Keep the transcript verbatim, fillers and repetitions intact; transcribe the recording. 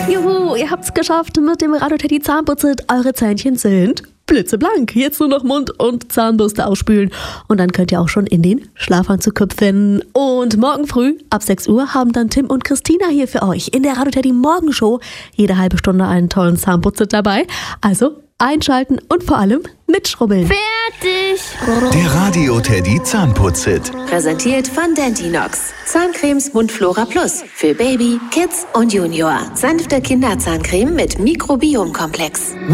Juhu, ihr habt's geschafft mit dem Radio Teddy Zahnputz. Eure Zähnchen sind blitzeblank. Jetzt nur noch Mund und Zahnbürste ausspülen und dann könnt ihr auch schon in den Schlafanzug köpfen. Und morgen früh ab sechs Uhr haben dann Tim und Christina hier für euch in der Radio Teddy Morgenshow jede halbe Stunde einen tollen Zahnputz dabei. Also einschalten und vor allem mitschrubbeln. Fertig! Der Radio Teddy Zahnputz-Hit. Präsentiert von Dentinox. Zahncremes Mundflora Plus für Baby, Kids und Junior. Sanfte Kinderzahncreme mit Mikrobiomkomplex.